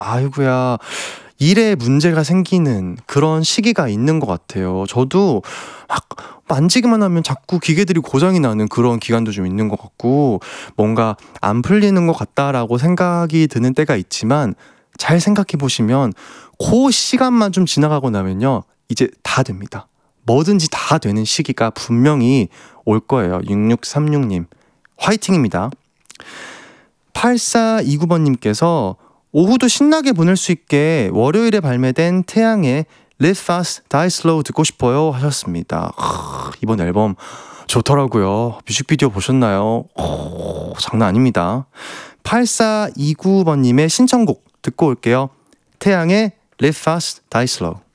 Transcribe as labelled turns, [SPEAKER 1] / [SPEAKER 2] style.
[SPEAKER 1] 아이고야. 일에 문제가 생기는 그런 시기가 있는 것 같아요. 저도 막 만지기만 하면 자꾸 기계들이 고장이 나는 그런 기간도 좀 있는 것 같고, 뭔가 안 풀리는 것 같다라고 생각이 드는 때가 있지만, 잘 생각해 보시면 그 시간만 좀 지나가고 나면요, 이제 다 됩니다. 뭐든지 다 되는 시기가 분명히 올 거예요. 6636님 화이팅입니다. 8429번님께서 오후도 신나게 보낼 수 있게 월요일에 발매된 태양의 Live Fast, Die Slow 듣고 싶어요 하셨습니다. 이번 앨범 좋더라고요. 뮤직비디오 보셨나요? 장난 아닙니다. 8429번님의 신청곡 듣고 올게요. 태양의 Live Fast, Die Slow.